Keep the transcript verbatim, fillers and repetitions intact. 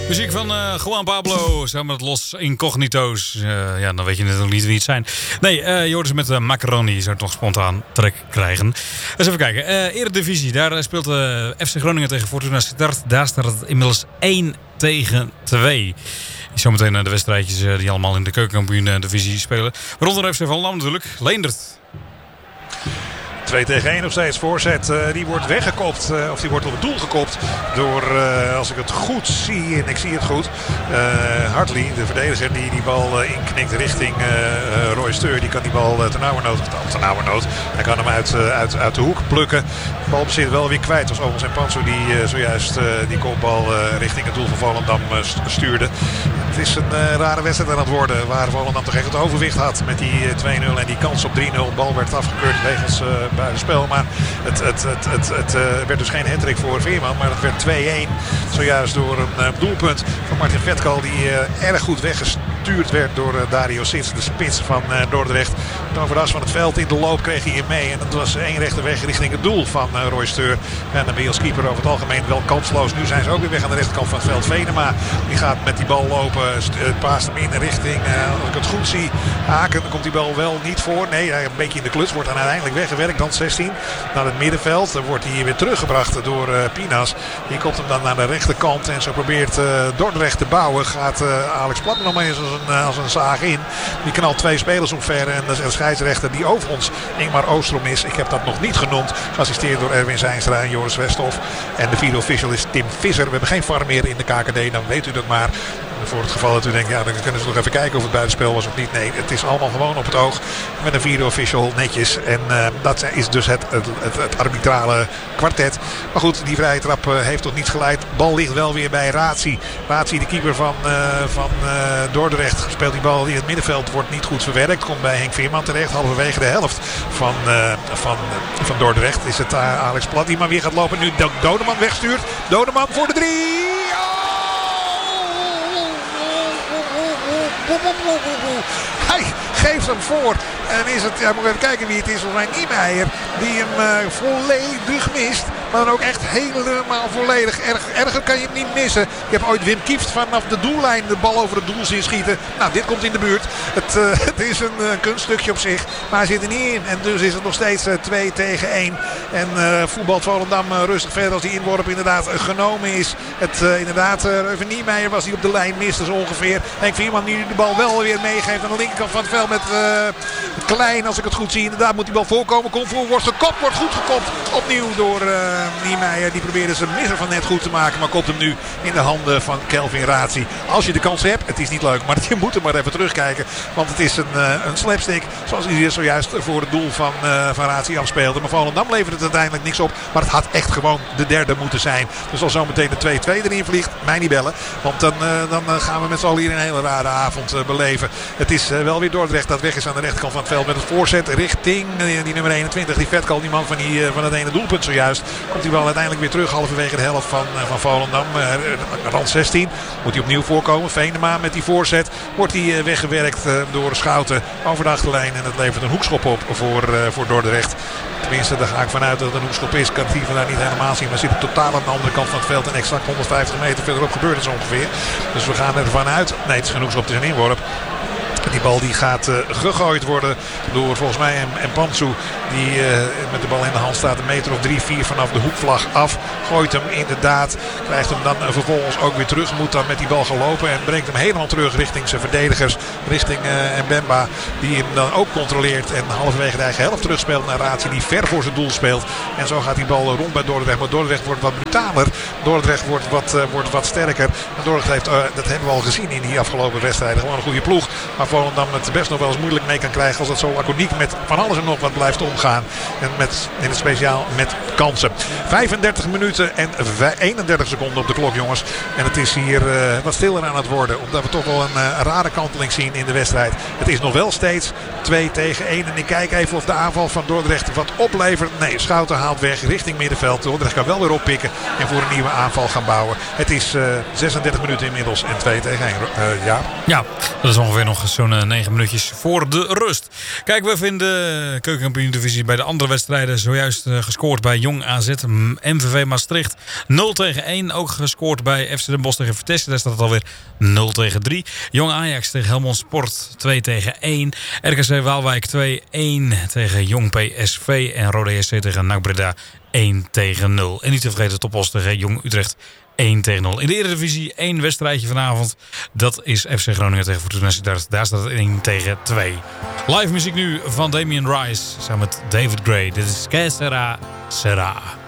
Muziek van uh, Juan Pablo, samen met Los Incognito's. Uh, ja, dan weet je natuurlijk niet wie het zijn. Nee, uh, je hoort ze met uh, Macaroni, zou het nog spontaan trek krijgen. Eens even kijken. Uh, Eredivisie, daar speelt uh, F C Groningen tegen Fortuna Sittard. Daar staat het inmiddels één tegen twee. Zometeen uh, de wedstrijdjes uh, die allemaal in de keukenkampioen-divisie spelen. Waaronder F C Volendam natuurlijk. Leendert. twee tegen één nog steeds. Voorzet uh, die wordt weggekopt. Uh, of die wordt op het doel gekopt. Door, uh, als ik het goed zie. En ik zie het goed. Uh, Hartley, de verdediger die die bal uh, inknikt richting uh, uh, Roy Steur. Die kan die bal uh, ternauwernood. Of ternauwernood. Hij kan hem uit, uh, uit, uit de hoek plukken. De bal bezit wel weer kwijt. Dat was overigens en Panso die uh, zojuist uh, die kopbal uh, richting het doel van Volendam uh, stuurde. Het is een uh, rare wedstrijd aan het worden. Waar Volendam toch echt het overwicht had met die uh, twee nul. En die kans op drie nul. De bal werd afgekeurd wegens uh, buitenspel. Maar het, het, het, het, het uh, werd dus geen hattrick voor Veerman. Maar het werd twee één. Zojuist door een uh, doelpunt van Martin Vetkal. Die uh, erg goed weggestuurd werd door uh, Dario Sits. De spits van uh, Dordrecht. Dan over de as van het veld in de loop kreeg hij hem mee. En dat was één rechte weg richting het doel van uh, Roy Steur. En dan ben je als keeper over het algemeen wel kansloos. Nu zijn ze ook weer weg aan de rechterkant van het veld. Venema die gaat met die bal lopen. Uh, paast hem in richting, uh, als ik het goed zie, Haken. Dan komt die bal wel niet voor. Nee, hij een beetje in de kluts. Wordt dan uiteindelijk weggewerkt. Dan zestien naar het middenveld. Dan wordt hij hier weer teruggebracht door uh, Pinas. Die komt hem dan naar de rechterkant. En zo probeert uh, Dordrecht te bouwen. Gaat uh, Alex Plat nog maar eens als een, uh, als een zaag in. Die knalt twee spelers omver. En de scheidsrechter die overigens Ingmar Oostrom is. Ik heb dat nog niet genoemd. Geassisteerd door Erwin Zijnstra en Joris Westhoff. En de vierde official is Tim Visser. We hebben geen V A R meer in de K K D. Dan weet u dat maar. Voor het geval dat u denkt, ja, dan kunnen ze nog even kijken of het buitenspel was of niet. Nee, het is allemaal gewoon op het oog. Met een vierde official netjes. En uh, dat is dus het, het, het, het arbitrale kwartet. Maar goed, die vrije trap uh, heeft tot niets geleid. Bal ligt wel weer bij Razi. Razi, de keeper van, uh, van uh, Dordrecht, speelt die bal in het middenveld. Wordt niet goed verwerkt. Komt bij Henk Veerman terecht. Halverwege de helft van, uh, van, uh, van Dordrecht is het uh, Alex Plat die maar weer gaat lopen. Nu Dodeman wegstuurt. Dodeman voor de drie. Hij geeft hem voor. En is het, ja, moet even kijken wie het is. Volgens mij Niemeyer. Die hem uh, volledig mist. Maar dan ook echt helemaal volledig. Erg, erger kan je hem niet missen. Ik heb ooit Wim Kieft vanaf de doellijn de bal over het doel zien schieten. Nou, dit komt in de buurt. Het, uh, het is een uh, kunststukje op zich. Maar hij zit er niet in. En dus is het nog steeds uh, twee tegen één. En uh, voetbalt Volendam uh, rustig verder als die inworp inderdaad uh, genomen is. Het uh, inderdaad, uh, Reuven Niemeyer was die op de lijn miste zo ongeveer. Henk Veerman die de bal wel weer meegeeft aan de linkerkant van het veld met uh, Klein. Als ik het goed zie, inderdaad moet die bal voorkomen. Komt voor, wordt gekopt, wordt goed gekopt. Opnieuw door uh, Niemeyer. Die probeerde zijn misser van net goed te maken. Maar kopt hem nu in de handen van Kelvin Razi. Als je de kans hebt, het is niet leuk. Maar je moet er maar even terugkijken. Want het is een, uh, een slapstick. Zoals hij zojuist voor het doel van, uh, van Razi afspeelde. Maar Volendam levert het uiteindelijk niks op. Maar het had echt gewoon de derde moeten zijn. Dus als zometeen de twee twee erin vliegt, mij niet bellen. Want dan, uh, dan uh, gaan we met z'n allen hier een hele rare avond uh, beleven. Het is uh, wel weer Dordrecht dat weg is aan de rechterkant van het veld. Met het voorzet richting uh, die nummer eenentwintig. Die Vetkal, die man van, die, uh, van het ene doelpunt zojuist. Komt hij wel uiteindelijk weer terug. Halverwege de helft van, uh, van Volendam. Uh, rand zestien. Moet hij opnieuw voorkomen. Venema met die voorzet. Wordt hij uh, weggewerkt uh, door Schouten over de achterlijn. En het levert een hoekschop op voor, uh, voor Dordrecht. Tenminste, daar ga ik vanuit dat het een hoekschop is. Kan hij vandaar niet helemaal zien. Maar zit totaal aan de andere kant van het veld. En exact honderdvijftig meter verderop gebeurt het zo ongeveer. Dus we gaan ervan uit. Nee, het is geen hoekschop, het is een inworp. Die bal die gaat uh, gegooid worden door volgens mij en, en Pansu. Die uh, met de bal in de hand staat. Een meter of drie, vier vanaf de hoekvlag af. Gooit hem inderdaad. Krijgt hem dan uh, vervolgens ook weer terug. Moet dan met die bal gaan lopen. En brengt hem helemaal terug richting zijn verdedigers. Richting uh, Mbemba. Die hem dan ook controleert. En halverwege de eigen helft terugspeelt naar Razi. Die ver voor zijn doel speelt. En zo gaat die bal rond bij Dordrecht. Maar Dordrecht wordt wat brutaler. Dordrecht wordt wat, uh, wordt wat sterker. En Dordrecht heeft, uh, dat hebben we al gezien in die afgelopen wedstrijden. Gewoon een goede ploeg. Maar Volendam het best nog wel eens moeilijk mee kan krijgen. Als dat zo laconiek met van alles en nog wat blijft omgaan. En met, in het speciaal met kansen. vijfendertig minuten en eenendertig seconden op de klok, jongens. En het is hier uh, wat stiller aan het worden. Omdat we toch wel een uh, rare kanteling zien in de wedstrijd. Het is nog wel steeds twee tegen één. En ik kijk even of de aanval van Dordrecht wat oplevert. Nee, Schouten haalt weg richting middenveld. Dordrecht kan wel weer oppikken. En voor een nieuwe aanval gaan bouwen. Het is uh, zesendertig minuten inmiddels en twee tegen één. Uh, ja. ja, dat is ongeveer nog zo'n Gewoon uh, negen minuutjes voor de rust. Kijk, we vinden keukenkampioen-divisie bij de andere wedstrijden. Zojuist uh, gescoord bij Jong A Z, M V V Maastricht nul tegen één. Ook gescoord bij F C Den Bosch tegen Vitesse. Daar staat het alweer nul tegen drie. Jong Ajax tegen Helmond Sport twee tegen één. R K C Waalwijk twee één tegen Jong P S V. En Rode S C tegen N A C Breda één tegen nul. En niet te vergeten Topos tegen Jong Utrecht één tegen nul. In de Eredivisie één wedstrijdje vanavond. Dat is F C Groningen tegen Fortuna Sittard. Daar staat het één tegen twee. Live muziek nu van Damien Rice samen met David Gray. Dit is Que Sera Sera.